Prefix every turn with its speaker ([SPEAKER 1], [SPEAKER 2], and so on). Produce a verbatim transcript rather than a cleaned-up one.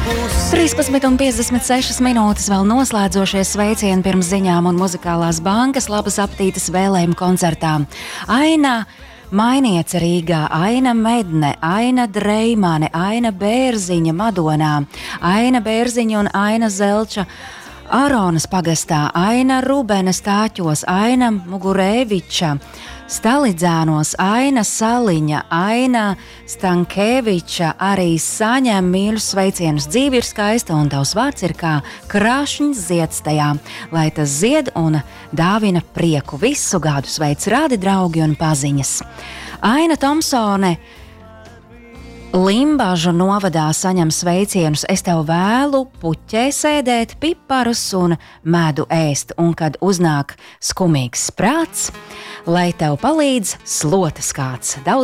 [SPEAKER 1] trīspadsmit un piecdesmit sešas minūtes vēl noslēdzošie sveicieni pirms ziņām un muzikālās bankas labas aptītes vēlējumu koncertā. Aina Mainiece Rīgā, Aina Medne, Aina Dreimane, Aina Bērziņa Madonā, Aina Bērziņa un Aina Zelča Aronas pagastā, Aina Rubene Stāķos, Aina Mugurēviča Stalidzānos, Aina Saliņa, Aina Stankēviča arī saņem mīļus sveicienus. Dzīve ir skaista un tavs vārds ir kā krāšņs zieds tajā, lai tas zied un dāvina prieku. Visu gadu sveic rādi draugi un paziņas. Aina Tomsone Limbažu novadā saņem sveicienus. Es tev vēlu puķē sēdēt, piparus un medu ēst, un kad uznāk skumīgs prāts, lai tev palīdz slotas kāds. Daudz